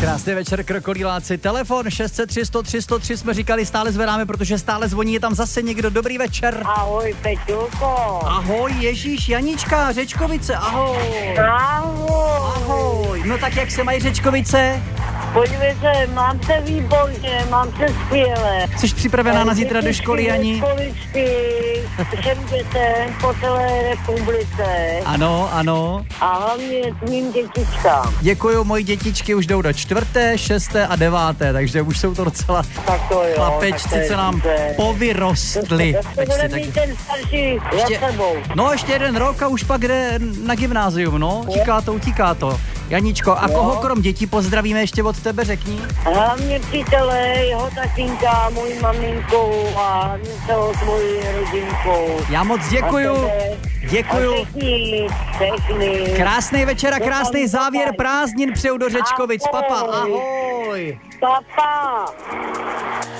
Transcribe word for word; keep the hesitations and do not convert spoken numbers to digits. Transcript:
Krásný večer, krokodýláci. Telefon šest set tři sto tři sto tři jsme říkali, stále zvedáme, protože stále zvoní, je tam zase někdo. Dobrý večer. Ahoj, Peťulko. Ahoj, Ježíš, Janička, Řečkovice, ahoj. Ahoj. Ahoj. No tak jak se mají Řečkovice? Podívejte, mám se výborně, mám se skvěle. Jsi připravená na zítra do školy, Jani? Školičky, všem dětem po celé republice. Ano, ano. A hlavně tvým dětičkám. Děkuju, moji dětičky už jdou do čtvrté, šesté a deváté, takže už jsou to docela Tak to jo. chlapečci, co nám povyrostli. To bude mít ten starší za sebou. No ještě jeden rok a už pak jde na gymnázium, no. Utíká to, utíká to. Janičko, a No. koho krom dětí pozdravíme ještě od tebe, řekni? Hlavně přítele, jeho tatínka, moji maminku a hlavně celou tvoji rodinku. Já moc děkuju. A tebe. Děkuju. A všechny, všechny. Krásný večer a krásný Doufám, závěr doufám. prázdnin přeju do Řečkovic. Papa, Ahoj. ahoj. Papa.